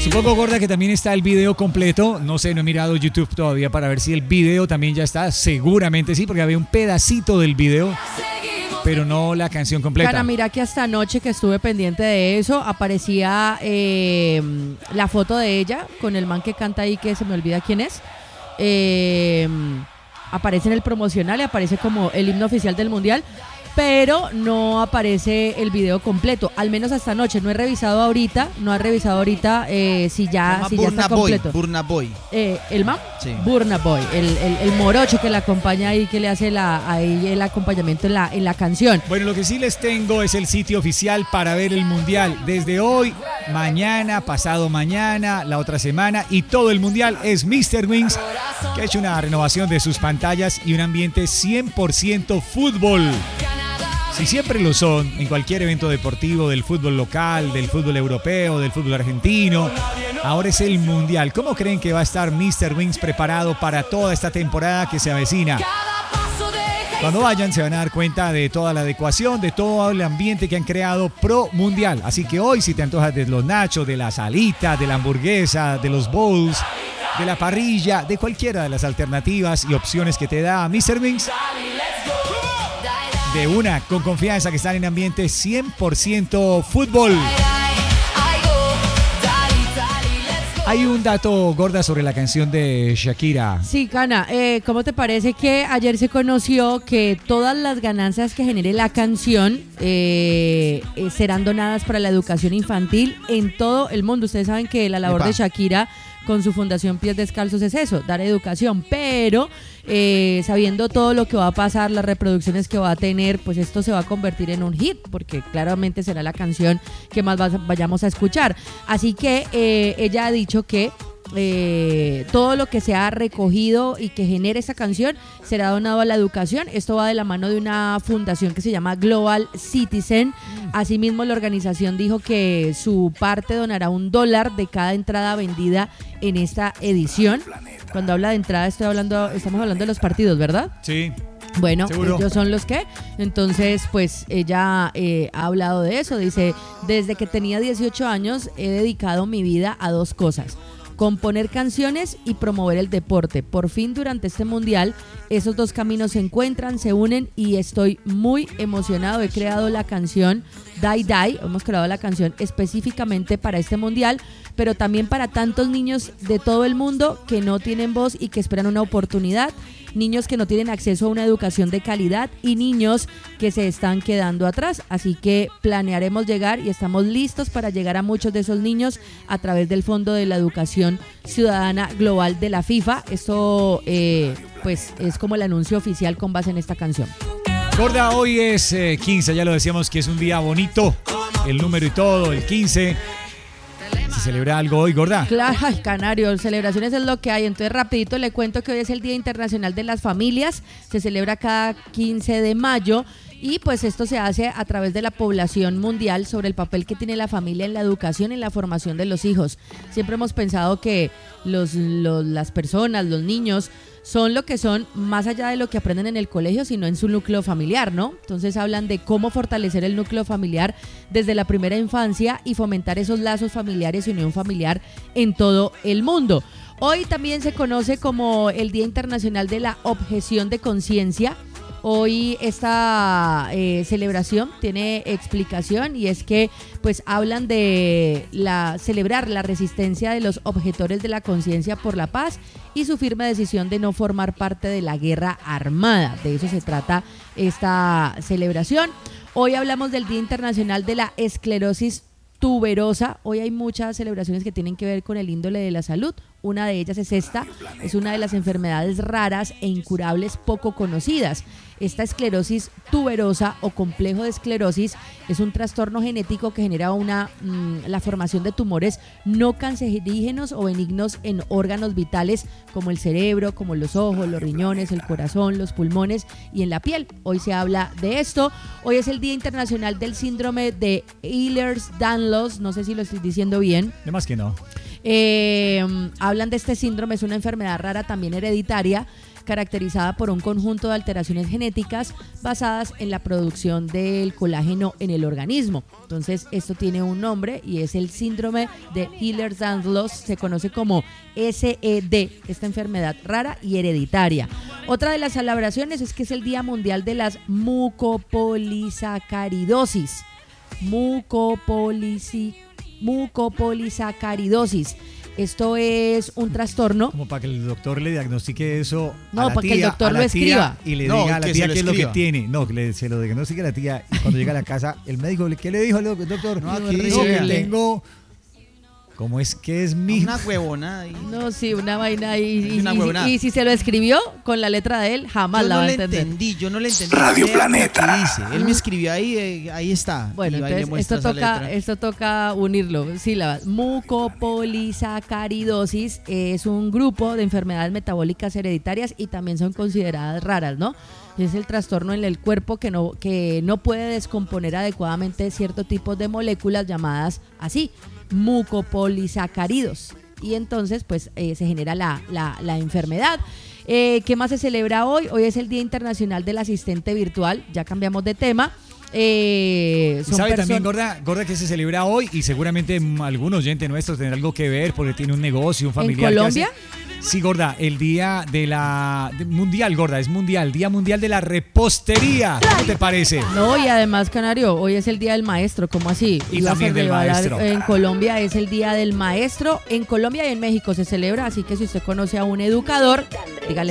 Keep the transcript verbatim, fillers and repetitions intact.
Supongo, Gorda, que también está el video completo. No sé, no he mirado YouTube todavía para ver si el video también ya está. Seguramente sí, porque había un pedacito del video, pero no la canción completa. Cara, mira que hasta anoche que estuve pendiente de eso, aparecía eh, la foto de ella con el man que canta ahí, que se me olvida quién es. Eh, aparece en el promocional y aparece como el himno oficial del mundial, pero no aparece el video completo, al menos hasta anoche. No he revisado ahorita, no he revisado ahorita eh, si ya, si ya está completo. Burna Boy. Eh, ¿El man? Sí. Burna Boy, el, el, el morocho que la acompaña ahí, que le hace la, ahí el acompañamiento en la, en la canción. Bueno, lo que sí les tengo es el sitio oficial para ver el mundial. Desde hoy, mañana, pasado mañana, la otra semana y todo el mundial es míster Wings, que ha hecho una renovación de sus pantallas y un ambiente cien por ciento fútbol. Si siempre lo son, en cualquier evento deportivo del fútbol local, del fútbol europeo, del fútbol argentino, ahora es el mundial. ¿Cómo creen que va a estar míster Wings preparado para toda esta temporada que se avecina? Cuando vayan se van a dar cuenta de toda la adecuación, de todo el ambiente que han creado pro mundial. Así que hoy, si te antojas de los nachos, de las alitas, de la hamburguesa, de los bowls, de la parrilla, de cualquiera de las alternativas y opciones que te da míster Wings, de una, con confianza, que están en ambiente cien por ciento fútbol. Hay un dato, Gorda, sobre la canción de Shakira. Sí, Cana, eh, ¿cómo te parece que ayer se conoció que todas las ganancias que genere la canción eh, eh, serán donadas para la educación infantil en todo el mundo? Ustedes saben que la labor Epa. de Shakira con su fundación Pies Descalzos es eso, dar educación, pero eh, sabiendo todo lo que va a pasar, las reproducciones que va a tener, pues esto se va a convertir en un hit, porque claramente será la canción que más vayamos a escuchar. Así que eh, ella ha dicho que Eh, todo lo que se ha recogido y que genere esta canción será donado a la educación. Esto va de la mano de una fundación que se llama Global Citizen. Asimismo, la organización dijo que su parte donará un dólar de cada entrada vendida en esta edición. Cuando habla de entrada estoy hablando, estamos hablando de los partidos, ¿verdad? Sí. Bueno, ¿Seguro? ellos son los que. Entonces, pues ella eh, ha hablado de eso. Dice, desde que tenía dieciocho años he dedicado mi vida a dos cosas: componer canciones y promover el deporte. Por fin, durante este mundial, esos dos caminos se encuentran, se unen y estoy muy emocionado. He creado la canción Die Die, hemos creado la canción específicamente para este mundial, pero también para tantos niños de todo el mundo que no tienen voz y que esperan una oportunidad. Niños que no tienen acceso a una educación de calidad y niños que se están quedando atrás. Así que planearemos llegar y estamos listos para llegar a muchos de esos niños a través del Fondo de la Educación Ciudadana Global de la FIFA. Esto eh, pues es como el anuncio oficial con base en esta canción. Gorda, hoy es eh, quince, ya lo decíamos que es un día bonito, el número y todo, el quince. ¿Se celebra algo hoy, Gorda? Claro, ay, Canario, celebraciones es lo que hay. Entonces, rapidito le cuento que hoy es el Día Internacional de las Familias. Se celebra cada quince de mayo. Y pues esto se hace a través de la población mundial sobre el papel que tiene la familia en la educación y en la formación de los hijos. Siempre hemos pensado que los, los, las personas, los niños, son lo que son más allá de lo que aprenden en el colegio, sino en su núcleo familiar, ¿no? Entonces hablan de cómo fortalecer el núcleo familiar desde la primera infancia y fomentar esos lazos familiares y unión familiar en todo el mundo. Hoy también se conoce como el Día Internacional de la Objeción de Conciencia. Hoy esta eh, celebración tiene explicación y es que pues hablan de la celebrar la resistencia de los objetores de la conciencia por la paz y su firme decisión de no formar parte de la guerra armada. De eso se trata esta celebración. Hoy hablamos del Día Internacional de la Esclerosis Tuberosa. Hoy hay muchas celebraciones que tienen que ver con el índole de la salud. Una de ellas es esta, es una de las enfermedades raras e incurables poco conocidas. Esta esclerosis tuberosa o complejo de esclerosis es un trastorno genético que genera una mmm, la formación de tumores no cancerígenos o benignos en órganos vitales como el cerebro, como los ojos, los riñones, el corazón, los pulmones y en la piel. Hoy se habla de esto. Hoy es el Día Internacional del Síndrome de Ehlers-Danlos, no sé si lo estoy diciendo bien. De más que no. Eh, hablan de este síndrome, es una enfermedad rara también hereditaria caracterizada por un conjunto de alteraciones genéticas basadas en la producción del colágeno en el organismo. Entonces, esto tiene un nombre y es el síndrome de Ehlers-Danlos, se conoce como S E D, esta enfermedad rara y hereditaria. Otra de las celebraciones es que es el Día Mundial de las Mucopolisacaridosis. Mucopolisi, mucopolisacaridosis. Esto es un trastorno. Como para que el doctor le diagnostique eso. No, a la para tía, que el doctor a la lo escriba. Y le No, diga a la que tía se lo qué es lo que escriba. tiene. No, que le, se lo diagnostique a la tía. Y cuando llega a la casa, el médico, ¿qué le dijo al doctor? No, No, aquí que dice, vea. tengo. ¿Cómo es que es mi? Una huevonada ahí. No, sí, una vaina. Y, y, Una y- huevonada. y si se lo escribió con la letra de él, jamás Yo la no va a le entender. entendí, yo no le entendí. Radio Lea lo que Planeta. dice. Él me escribió ahí, eh, ahí está. Bueno, y va y le entonces muestra esto esa toca, letra. esto toca unirlo. Sílabas. Mucopolisacaridosis es un grupo de enfermedades metabólicas hereditarias y también son consideradas raras, ¿no? Es el trastorno en el cuerpo que no, que no puede descomponer adecuadamente ciertos tipos de moléculas llamadas así, mucopolisacáridos. Y entonces, pues, eh, se genera la, la, la enfermedad. Eh, ¿Qué más se celebra hoy? Hoy es el Día Internacional del Asistente Virtual. Ya cambiamos de tema. Eh, Y son sabe también, perso- Gorda, Gorda, que se celebra hoy y seguramente mm, algún oyente nuestro tendrá algo que ver porque tiene un negocio, un familiar. que Colombia? hace- Sí, Gorda, el día de la... de- mundial, Gorda, es mundial, Día Mundial de la Repostería. ¿Cómo te parece? No, y además, Canario, hoy es el Día del Maestro, ¿cómo así? Y Iba a también ser del de bailar- maestro. En Colombia es el Día del Maestro. En Colombia y en México se celebra, así que si usted conoce a un educador, dígale